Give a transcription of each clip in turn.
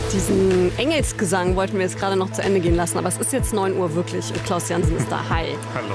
Diesen Engelsgesang wollten wir jetzt gerade noch zu Ende gehen lassen, aber es ist jetzt 9 Uhr wirklich und Klaus Jansen ist da. Hi. Hallo.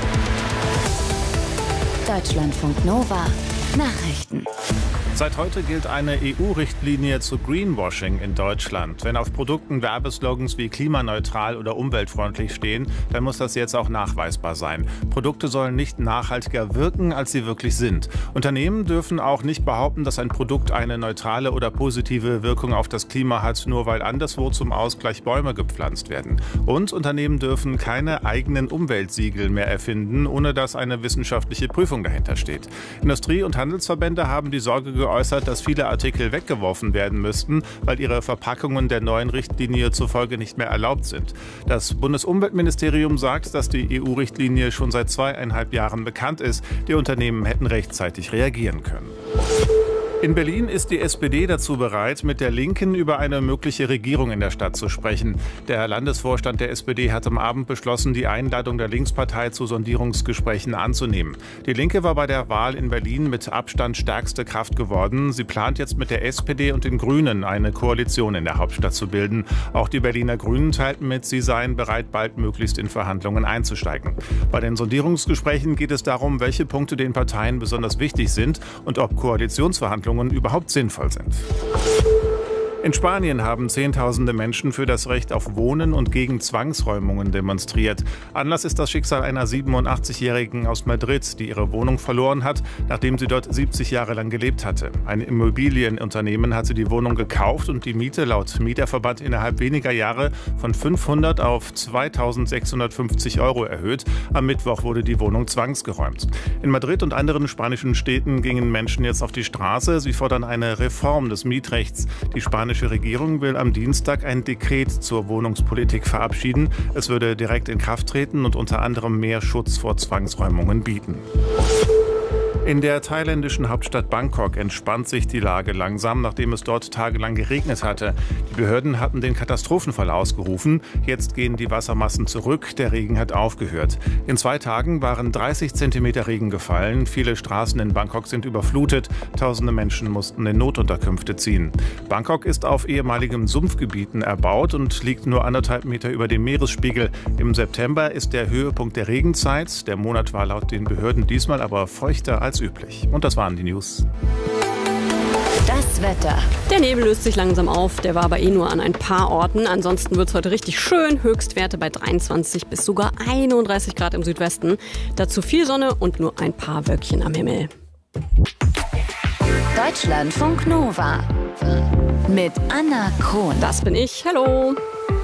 Deutschlandfunk Nova Nachrichten. Seit heute gilt eine EU-Richtlinie zu Greenwashing in Deutschland. Wenn auf Produkten Werbeslogans wie klimaneutral oder umweltfreundlich stehen, dann muss das jetzt auch nachweisbar sein. Produkte sollen nicht nachhaltiger wirken, als sie wirklich sind. Unternehmen dürfen auch nicht behaupten, dass ein Produkt eine neutrale oder positive Wirkung auf das Klima hat, nur weil anderswo zum Ausgleich Bäume gepflanzt werden. Und Unternehmen dürfen keine eigenen Umweltsiegel mehr erfinden, ohne dass eine wissenschaftliche Prüfung dahinter steht. Industrie- und Handelsverbände haben die Sorge geäußert, dass viele Artikel weggeworfen werden müssten, weil ihre Verpackungen der neuen Richtlinie zufolge nicht mehr erlaubt sind. Das Bundesumweltministerium sagt, dass die EU-Richtlinie schon seit 2,5 Jahren bekannt ist. Die Unternehmen hätten rechtzeitig reagieren können. In Berlin ist die SPD dazu bereit, mit der Linken über eine mögliche Regierung in der Stadt zu sprechen. Der Landesvorstand der SPD hat am Abend beschlossen, die Einladung der Linkspartei zu Sondierungsgesprächen anzunehmen. Die Linke war bei der Wahl in Berlin mit Abstand stärkste Kraft geworden. Sie plant jetzt mit der SPD und den Grünen eine Koalition in der Hauptstadt zu bilden. Auch die Berliner Grünen teilten mit, sie seien bereit, baldmöglichst in Verhandlungen einzusteigen. Bei den Sondierungsgesprächen geht es darum, welche Punkte den Parteien besonders wichtig sind und ob Koalitionsverhandlungen überhaupt sinnvoll sind. In Spanien haben Zehntausende Menschen für das Recht auf Wohnen und gegen Zwangsräumungen demonstriert. Anlass ist das Schicksal einer 87-Jährigen aus Madrid, die ihre Wohnung verloren hat, nachdem sie dort 70 Jahre lang gelebt hatte. Ein Immobilienunternehmen hatte die Wohnung gekauft und die Miete laut Mieterverband innerhalb weniger Jahre von 500 auf 2.650 € erhöht. Am Mittwoch wurde die Wohnung zwangsgeräumt. In Madrid und anderen spanischen Städten gingen Menschen jetzt auf die Straße. Sie fordern eine Reform des Mietrechts. Die spanische Regierung will am Dienstag ein Dekret zur Wohnungspolitik verabschieden. Es würde direkt in Kraft treten und unter anderem mehr Schutz vor Zwangsräumungen bieten. In der thailändischen Hauptstadt Bangkok entspannt sich die Lage langsam, nachdem es dort tagelang geregnet hatte. Die Behörden hatten den Katastrophenfall ausgerufen. Jetzt gehen die Wassermassen zurück. Der Regen hat aufgehört. In 2 Tagen waren 30 Zentimeter Regen gefallen. Viele Straßen in Bangkok sind überflutet. Tausende Menschen mussten in Notunterkünfte ziehen. Bangkok ist auf ehemaligem Sumpfgebieten erbaut und liegt nur 1,5 Meter über dem Meeresspiegel. Im September ist der Höhepunkt der Regenzeit. Der Monat war laut den Behörden diesmal aber feuchter als üblich. Und das waren die News. Das Wetter. Der Nebel löst sich langsam auf, der war aber nur an ein paar Orten. Ansonsten wird es heute richtig schön, Höchstwerte bei 23 bis sogar 31 Grad im Südwesten. Dazu viel Sonne und nur ein paar Wölkchen am Himmel. Deutschlandfunk Nova mit Anna Krohn. Das bin ich, hallo.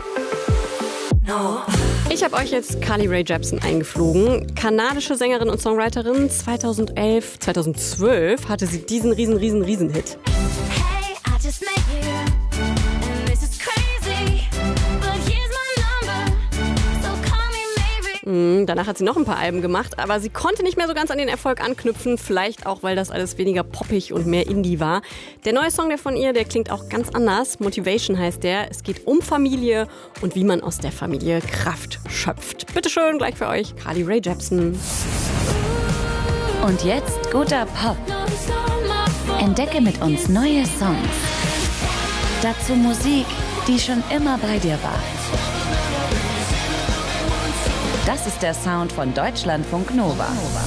Ich habe euch jetzt Carly Rae Jepsen eingeflogen. Kanadische Sängerin und Songwriterin. 2012 hatte sie diesen Riesen-Hit. Hey, I just met you, and this is crazy, but here's my number, so call me maybe. Danach hat sie noch ein paar Alben gemacht, aber sie konnte nicht mehr so ganz an den Erfolg anknüpfen. Vielleicht auch, weil das alles weniger poppig und mehr Indie war. Der neue Song von ihr, der klingt auch ganz anders. Motivation heißt der. Es geht um Familie und wie man aus der Familie Kraft schöpft. Bitteschön, gleich für euch, Carly Rae Jepsen. Und jetzt guter Pop. Entdecke mit uns neue Songs. Dazu Musik, die schon immer bei dir war. Das ist der Sound von Deutschlandfunk Nova.